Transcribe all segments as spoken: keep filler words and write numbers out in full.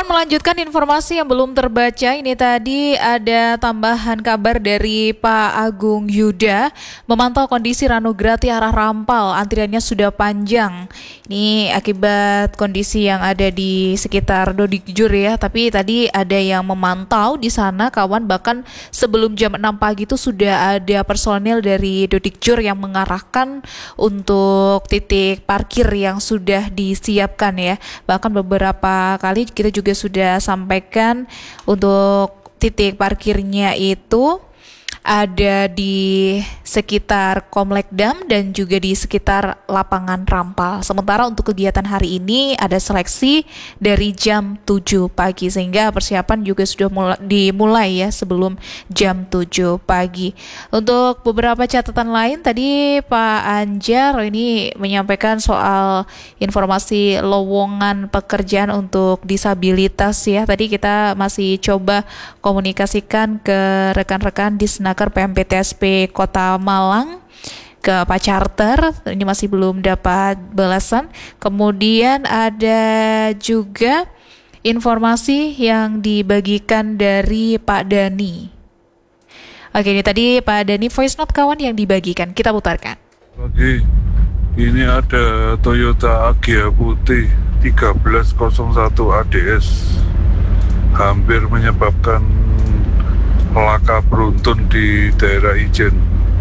Kawan, melanjutkan informasi yang belum terbaca. Ini tadi ada tambahan kabar dari Pak Agung Yuda memantau kondisi Ranograti arah Rampal, antriannya sudah panjang. Ini akibat kondisi yang ada di sekitar Dodikjur ya. Tapi tadi ada yang memantau di sana kawan, bahkan sebelum jam enam pagi itu sudah ada personel dari Dodikjur yang mengarahkan untuk titik parkir yang sudah disiapkan ya. Bahkan beberapa kali kita juga sudah sampaikan untuk titik parkirnya itu ada di sekitar Komplek Dam dan juga di sekitar lapangan Rampal. Sementara untuk kegiatan hari ini ada seleksi dari jam tujuh pagi sehingga persiapan juga sudah mulai, dimulai ya sebelum jam tujuh pagi. Untuk beberapa catatan lain tadi Pak Anjar ini menyampaikan soal informasi lowongan pekerjaan untuk disabilitas ya. Tadi kita masih coba komunikasikan ke rekan-rekan di Snaker P M P T S P Kota Malang ke Pak Charter, ini masih belum dapat balasan. Kemudian ada juga informasi yang dibagikan dari Pak Dani. Oke, ini tadi Pak Dani voice note kawan yang dibagikan, kita putarkan. Oke, ini ada Toyota Agya putih tiga belas nol satu A D S hampir menyebabkan laka beruntun di daerah Ijen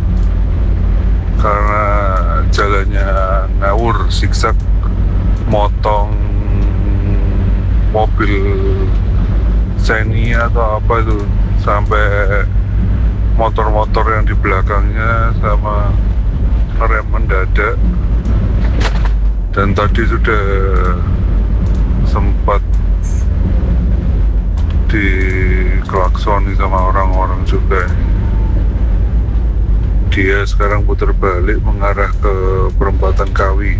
karena jalannya ngawur, zigzag, motong mobil Xenia atau apa itu, sampai motor-motor yang di belakangnya sama rem mendadak. Dan tadi sudah sempat diklaksoni sama orang-orang juga. Dia sekarang putar balik mengarah ke perempatan Kawi.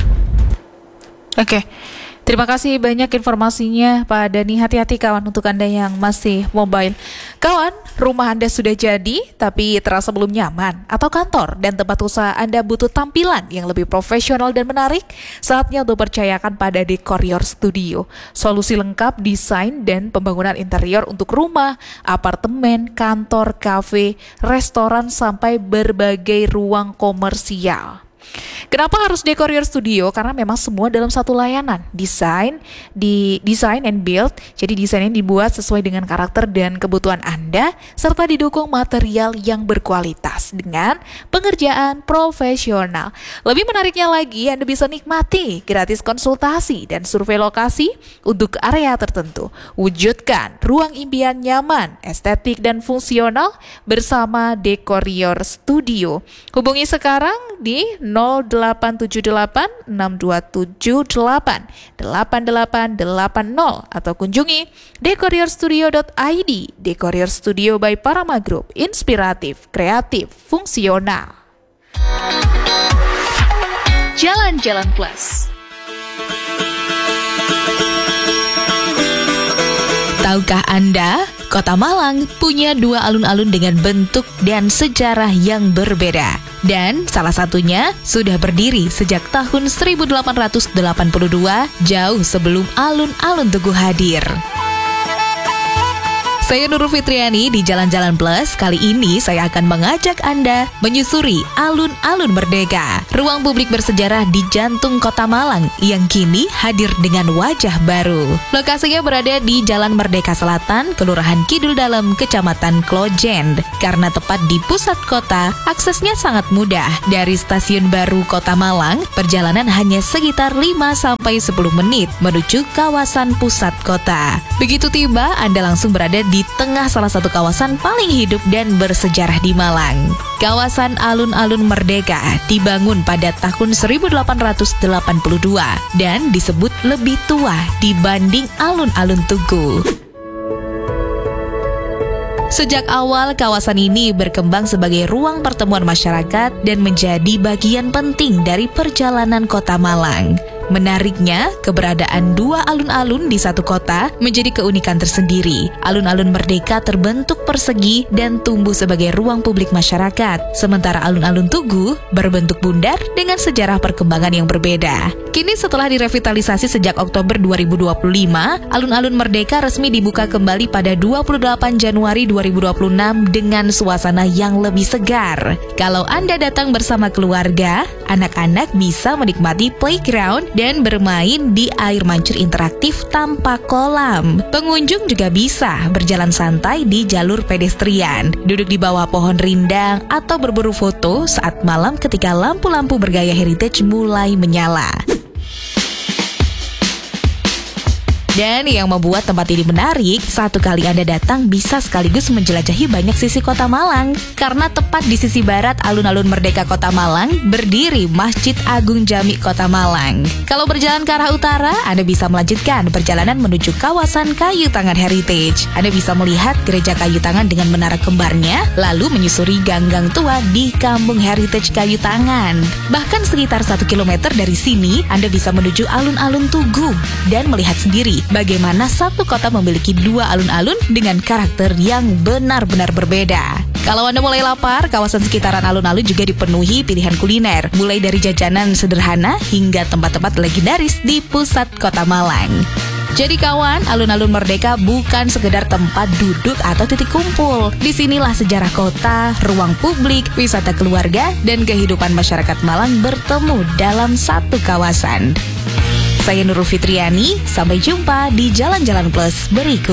Oke, terima kasih banyak informasinya Pak Dani. Hati-hati kawan untuk Anda yang masih mobile. Kawan, rumah Anda sudah jadi tapi terasa belum nyaman, atau kantor dan tempat usaha Anda butuh tampilan yang lebih profesional dan menarik? Saatnya untuk percayakan pada Dekorior Studio. Solusi lengkap desain dan pembangunan interior untuk rumah, apartemen, kantor, kafe, restoran sampai berbagai ruang komersial. Kenapa harus Dekorior Studio? Karena memang semua dalam satu layanan. Desain, di design and build. Jadi desainnya dibuat sesuai dengan karakter dan kebutuhan Anda, serta didukung material yang berkualitas dengan pengerjaan profesional. Lebih menariknya lagi, Anda bisa nikmati gratis konsultasi dan survei lokasi untuk area tertentu. Wujudkan ruang impian nyaman, estetik dan fungsional bersama Dekorior Studio. Hubungi sekarang di nol delapan tujuh delapan enam dua tujuh delapan delapan delapan delapan nol atau kunjungi dekorior studio dot i d. Dekorior Studio by Parama Group, inspiratif, kreatif, fungsional. Jalan-Jalan Plus. Tahukah Anda, Kota Malang punya dua alun-alun dengan bentuk dan sejarah yang berbeda. Dan salah satunya sudah berdiri sejak tahun seribu delapan ratus delapan puluh dua, jauh sebelum alun-alun Tugu hadir. Saya Nurul Fitriani di Jalan-Jalan Plus. Kali ini saya akan mengajak Anda menyusuri alun-alun Merdeka, ruang publik bersejarah di jantung Kota Malang yang kini hadir dengan wajah baru. Lokasinya berada di Jalan Merdeka Selatan, Kelurahan Kidul Dalem, Kecamatan Klojen. Karena tepat di pusat kota, aksesnya sangat mudah. Dari Stasiun Baru Kota Malang, perjalanan hanya sekitar lima sampai sepuluh menit menuju kawasan pusat kota. Begitu tiba, Anda langsung berada di di tengah salah satu kawasan paling hidup dan bersejarah di Malang. Kawasan Alun-Alun Merdeka dibangun pada tahun seribu delapan ratus delapan puluh dua dan disebut lebih tua dibanding alun-alun Tugu. Sejak awal, kawasan ini berkembang sebagai ruang pertemuan masyarakat dan menjadi bagian penting dari perjalanan Kota Malang. Menariknya, keberadaan dua alun-alun di satu kota menjadi keunikan tersendiri. Alun-alun Merdeka terbentuk persegi dan tumbuh sebagai ruang publik masyarakat, sementara alun-alun Tugu berbentuk bundar dengan sejarah perkembangan yang berbeda. Kini setelah direvitalisasi sejak Oktober dua ribu dua puluh lima, alun-alun Merdeka resmi dibuka kembali pada dua puluh delapan Januari dua ribu dua puluh enam dengan suasana yang lebih segar. Kalau Anda datang bersama keluarga, anak-anak bisa menikmati playground dan bermain di air mancur interaktif tanpa kolam. Pengunjung juga bisa berjalan santai di jalur pedestrian, duduk di bawah pohon rindang, atau berburu foto saat malam ketika lampu-lampu bergaya heritage mulai menyala. Dan yang membuat tempat ini menarik, satu kali Anda datang bisa sekaligus menjelajahi banyak sisi kota Malang. Karena tepat di sisi barat alun-alun Merdeka Kota Malang, berdiri Masjid Agung Jami Kota Malang. Kalau berjalan ke arah utara, Anda bisa melanjutkan perjalanan menuju kawasan Kayu Tangan Heritage. Anda bisa melihat gereja kayu tangan dengan menara kembarnya, lalu menyusuri gang-gang tua di Kampung Heritage Kayu Tangan. Bahkan sekitar satu kilometer dari sini, Anda bisa menuju alun-alun Tugu dan melihat sendiri bagaimana satu kota memiliki dua alun-alun dengan karakter yang benar-benar berbeda. Kalau Anda mulai lapar, kawasan sekitaran alun-alun juga dipenuhi pilihan kuliner, mulai dari jajanan sederhana hingga tempat-tempat legendaris di pusat kota Malang. Jadi kawan, alun-alun Merdeka bukan sekedar tempat duduk atau titik kumpul. Disinilah sejarah kota, ruang publik, wisata keluarga, dan kehidupan masyarakat Malang bertemu dalam satu kawasan. Saya Nurul Fitriani, sampai jumpa di Jalan-Jalan Plus berikut.